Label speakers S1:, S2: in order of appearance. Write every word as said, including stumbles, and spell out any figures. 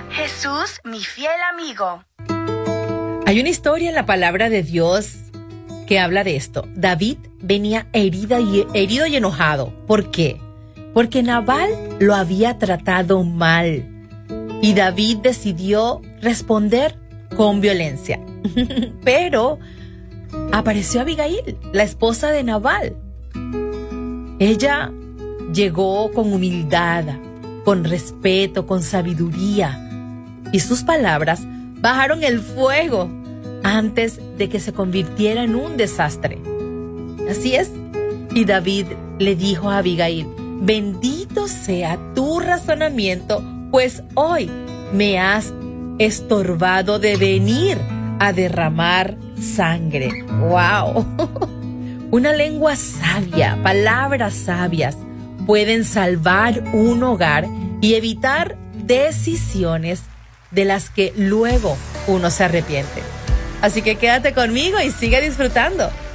S1: Jesús, mi fiel amigo.
S2: Hay una historia en la palabra de Dios que habla de esto. David venía herida y, herido y enojado. ¿Por qué? Porque Nabal lo había tratado mal. Y David decidió responder con violencia. Pero apareció Abigail, la esposa de Nabal. Ella llegó con humildad, con respeto, con sabiduría. Y sus palabras bajaron el fuego antes de que se convirtiera en un desastre. Así es. Y David le dijo a Abigail: bendito sea tu razonamiento, pues hoy me has estorbado de venir a derramar sangre. ¡Wow! Una lengua sabia, palabras sabias, pueden salvar un hogar y evitar decisiones de las que luego uno se arrepiente. Así que quédate conmigo y sigue disfrutando